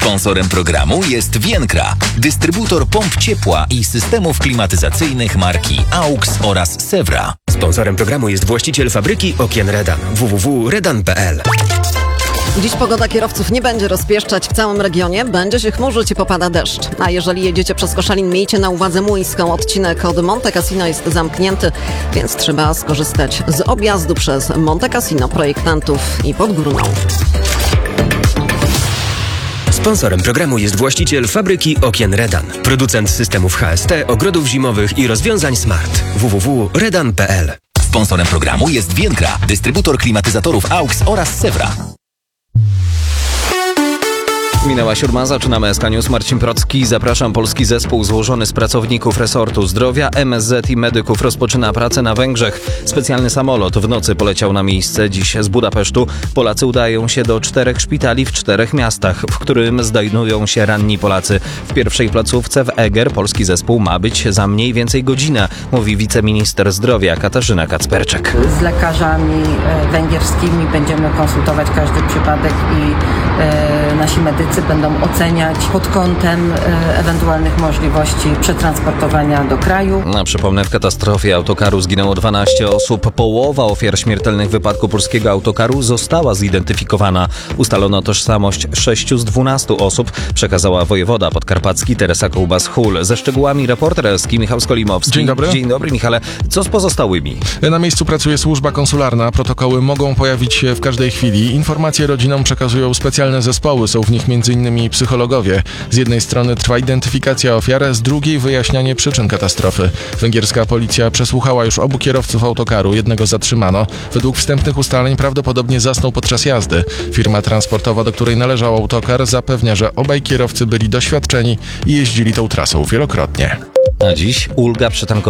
Sponsorem programu jest Vienkra, dystrybutor pomp ciepła i systemów klimatyzacyjnych marki AUX oraz Sewra. Sponsorem programu jest właściciel fabryki okien Redan. www.redan.pl. Dziś pogoda kierowców nie będzie rozpieszczać w całym regionie, będzie się chmurzyć i popada deszcz. A jeżeli jedziecie przez Koszalin, miejcie na uwadze Młyńską. Odcinek od Monte Cassino jest zamknięty, więc trzeba skorzystać z objazdu przez Monte Cassino, projektantów i Podgórną. Sponsorem programu jest właściciel fabryki okien Redan. Producent systemów HST, ogrodów zimowych i rozwiązań smart. www.redan.pl. Sponsorem programu jest Vienkra, dystrybutor klimatyzatorów AUX oraz Sewra. Minęła 7, zaczynamy SK News. Marcin Procki, zapraszam. Polski zespół złożony z pracowników resortu zdrowia, MSZ i medyków rozpoczyna pracę na Węgrzech. Specjalny samolot w nocy poleciał na miejsce. Dziś z Budapesztu Polacy udają się do 4 szpitali w 4 miastach, w którym znajdują się ranni Polacy. W pierwszej placówce w Eger polski zespół ma być za mniej więcej godzinę, mówi wiceminister zdrowia Katarzyna Kacperczak. Z lekarzami węgierskimi będziemy konsultować każdy przypadek i nasi medycy będą oceniać pod kątem ewentualnych możliwości przetransportowania do kraju. Przypomnę, w katastrofie autokaru zginęło 12 osób. Połowa ofiar śmiertelnych wypadku polskiego autokaru została zidentyfikowana. Ustalono tożsamość 6 z 12 osób, przekazała wojewoda podkarpacki Teresa Kołbas-Hul. Ze szczegółami reporter SK Michał Skolimowski. Dzień dobry. Dzień dobry, Michale. Co z pozostałymi? Na miejscu pracuje służba konsularna. Protokoły mogą pojawić się w każdej chwili. Informacje rodzinom przekazują specjalne zespoły. Są w nich m.in. psychologowie. Z jednej strony trwa identyfikacja ofiar, z drugiej wyjaśnianie przyczyn katastrofy. Węgierska policja przesłuchała już obu kierowców autokaru. Jednego zatrzymano. Według wstępnych ustaleń prawdopodobnie zasnął podczas jazdy. Firma transportowa, do której należał autokar, zapewnia, że obaj kierowcy byli doświadczeni i jeździli tą trasą wielokrotnie. A dziś ulga przy tankowaniu